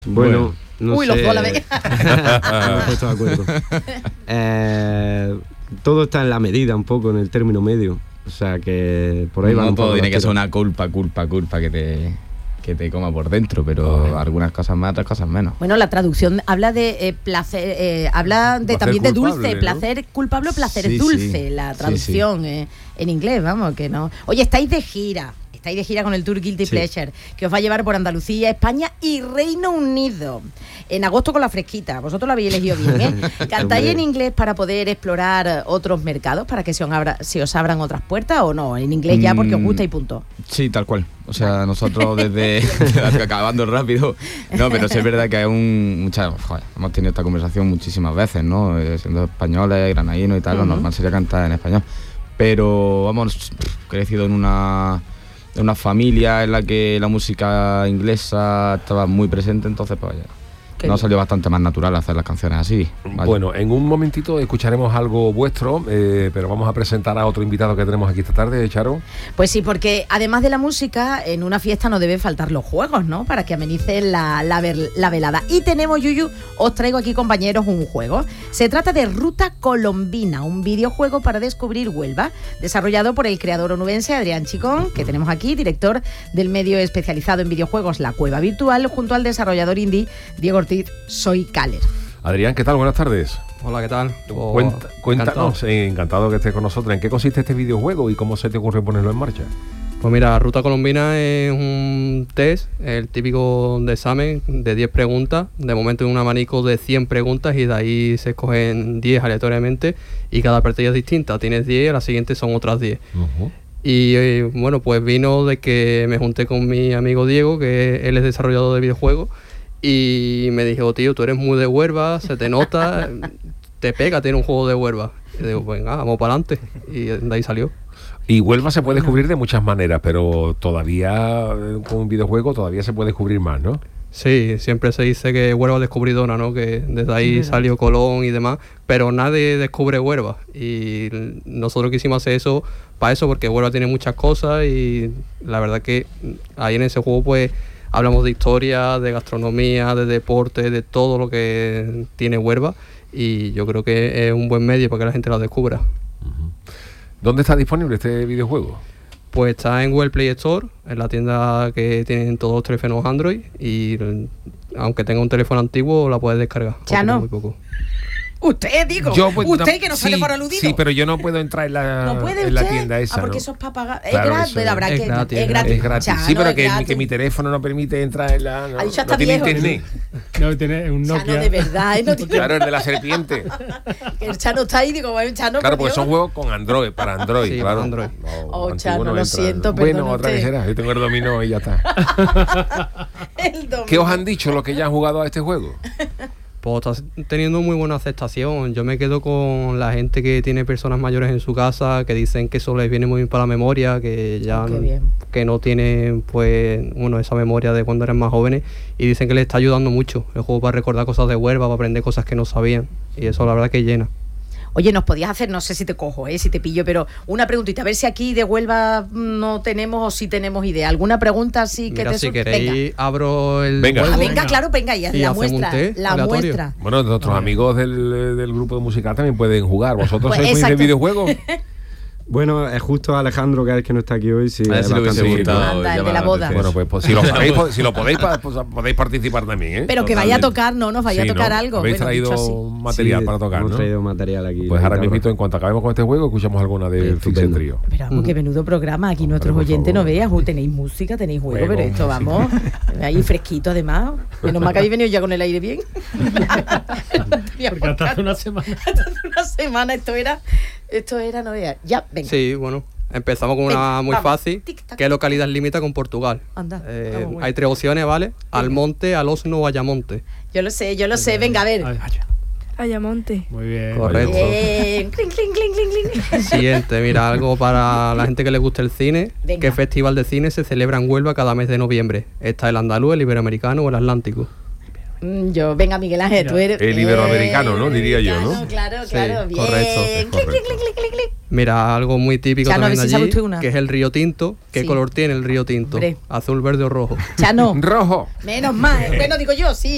Bueno, no Uy, sé. los dos a la vez. No me he puesto de acuerdo. Todo está en la medida, un poco, en el término medio. O sea que por ahí va. No todo tiene que ser una culpa que te coma por dentro, pero algunas cosas más, otras cosas menos. Bueno, la traducción habla de placer, habla de Placer también de culpable, dulce, ¿no? placer culpable o placer Sí, dulce, sí. la traducción en inglés, vamos, que no. Oye, estáis de gira con el Tour Guilty Pleasure, que os va a llevar por Andalucía, España y Reino Unido. En agosto con la fresquita, vosotros lo habéis elegido bien, ¿eh? ¿Cantáis en inglés para poder explorar otros mercados, para que se os abran otras puertas o no? En inglés ya porque os gusta y punto. Sí, tal cual. O sea, nosotros desde acabando rápido. No, pero sí es verdad que hemos tenido esta conversación muchísimas veces, ¿no? Siendo españoles, granadinos y tal, lo normal sería cantar en español. Pero hemos crecido en una familia en la que la música inglesa estaba muy presente, entonces pues nos salió bastante más natural hacer las canciones así. Vaya. Bueno, en un momentito escucharemos algo vuestro, pero vamos a presentar a otro invitado que tenemos aquí esta tarde, Charo. Pues sí, porque además de la música, en una fiesta no deben faltar los juegos, ¿no? Para que amenicen la velada. Y tenemos, Yuyu, os traigo aquí, compañeros, un juego. Se trata de Ruta Colombina, un videojuego para descubrir Huelva, desarrollado por el creador onubense Adrián Chicón, que tenemos aquí, director del medio especializado en videojuegos La Cueva Virtual, junto al desarrollador indie Diego Ortiz, Soy Caler. Adrián, ¿qué tal? Buenas tardes. Hola, ¿qué tal? Cuéntanos, encantado que estés con nosotros, ¿en qué consiste este videojuego y cómo se te ocurre ponerlo en marcha? Pues mira, Ruta Colombina es un test, el típico de examen de 10 preguntas. De momento es un abanico de 100 preguntas y de ahí se escogen 10 aleatoriamente y cada partida es distinta. Tienes 10, la siguiente son otras 10. Y bueno, pues vino de que me junté con mi amigo Diego, que él es desarrollador de videojuegos, y me dijo, tío, tú eres muy de Huelva, se te nota, te pega tener un juego de Huelva. Y digo, venga, vamos para adelante. Y de ahí salió. Y Huelva se puede descubrir de muchas maneras, pero todavía con un videojuego todavía se puede descubrir más, ¿no? Sí, siempre se dice que Huelva es descubridora, ¿no? Que desde ahí salió Colón y demás, pero nadie descubre Huelva. Y nosotros quisimos hacer eso para eso, porque Huelva tiene muchas cosas y la verdad que ahí en ese juego pues hablamos de historia, de gastronomía, de deporte, de todo lo que tiene Huelva, y yo creo que es un buen medio para que la gente lo descubra. ¿Dónde está disponible este videojuego? Pues está en Google Play Store, en la tienda que tienen todos los teléfonos Android, y aunque tenga un teléfono antiguo la puedes descargar. Ya no. Muy poco. Usted, digo, usted que no sale por aludido. Sí, pero yo no puedo entrar en la tienda esa. Porque ¿no? eso es para pagar. Claro, es gratis, es gratis. Es gratis. Es gratis. Chano, Sí, pero es gratis. que mi teléfono no permite entrar en la... No, Ha dicho hasta no tiene viejo. internet. No, tiene un Chano, Nokia. de verdad. No tiene... Claro, el de la serpiente. Que el Chano está ahí, digo, el Chano. Claro, por porque Dios. son juegos con Android, para Android, Sí, claro. para Android. Oh, antiguo Chano, lo entra. siento, Bueno, perdone otra vez usted. será. Yo tengo el dominó y ya está. El domingo. ¿Qué os han dicho los que ya han jugado a este juego? Pues está teniendo muy buena aceptación. Yo me quedo con la gente que tiene personas mayores en su casa, que dicen que eso les viene muy bien para la memoria, que ya Qué bien. que no tienen pues esa memoria de cuando eran más jóvenes, y dicen que les está ayudando mucho el juego para recordar cosas de Huelva, para aprender cosas que no sabían, y eso la verdad que llena. Oye, nos podías hacer, no sé si te cojo, si te pillo, pero una preguntita, a ver si aquí de Huelva no tenemos o si tenemos idea. ¿Alguna pregunta así que Mira, te si surge? queréis abro el Venga. juego. Venga, claro, venga, y haz Y la hacemos un muestra. test La aleatorio. muestra. Bueno, nuestros amigos del grupo de musical también pueden jugar. ¿Vosotros Pues sois muy de exacto. videojuegos? Bueno, es justo Alejandro, que es el que no está hoy hoy, sí. A ver es si le hubiese bastante gustado. Anda, el de llamar la boda. atención. Bueno, pues si lo sabéis, si lo podéis, pues podéis participar también, ¿eh? Pero que vaya a tocar, no nos vaya Sí, a tocar ¿no? algo. Habéis Bueno, dicho así. traído material Sí, para tocar, hemos ¿no? traído material aquí. Pues ahora guitarra. mismo, en cuanto acabemos con este juego, escuchamos alguna del Fixe Estupendo. Trío. Pero vamos, que menudo programa. Aquí nuestros por oyentes no favor. vean. Tenéis música, tenéis juego, Juego, pero esto, sí. vamos, ahí fresquito además. Menos mal que habéis venido ya con el aire bien. Porque hasta hace una semana. Hasta hace una semana esto era, no veas. Ya, venga. Sí, bueno, empezamos con Venga, una muy vamos. fácil. Tic-tac. ¿Qué localidad limita con Portugal? Anda, vamos, bueno. Hay 3 opciones, ¿vale? Almonte, Alosno o Ayamonte. Yo lo sé. Venga, a ver. Ay, Ayamonte. muy bien. Correcto. Cling, cling, cling, cling, cling. Siguiente, mira, algo para la gente que le guste el cine. Venga. ¿Qué festival de cine se celebra en Huelva cada mes de noviembre? ¿Está el andaluz, el iberoamericano o el atlántico? Venga, Miguel Ángel, tú eres... El iberoamericano, ¿no? Diría yo, ¿no? Claro, Sí, claro, bien. correcto, Cling, cling, cling, cling, cling, cling. Mira, algo muy típico Chano, a ver también si sabe de allí, usted una. que es el río Tinto. ¿Qué Sí. color tiene el río Tinto? Hombre. ¿Azul, verde o rojo? Chano, Rojo. menos mal. Bueno, digo yo, sí.